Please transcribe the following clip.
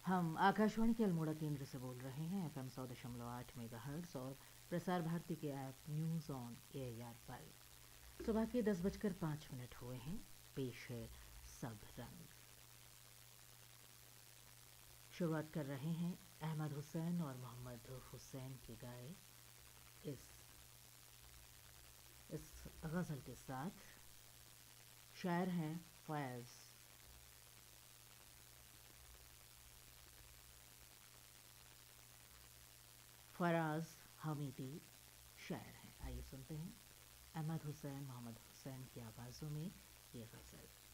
हम आकाशवाणी के अल्मोड़ा केंद्र से बोल रहे हैं FM 100.8 मेगाहर्ट्ज़ और प्रसार भारती के ऐप न्यूज़ ऑन एआईआर पर। सुबह के 10:05 हुए हैं। पेश है सब रंग। शुरुआत कर रहे हैं अहमद हुसैन और मोहम्मद हुसैन के गाए इस गज़ल के साथ। शायर हैं फराज हमीदी शायर हैं। आइए सुनते हैं अहमद हुसैन मोहम्मद हुसैन की आवाज़ों में ये गज़ल।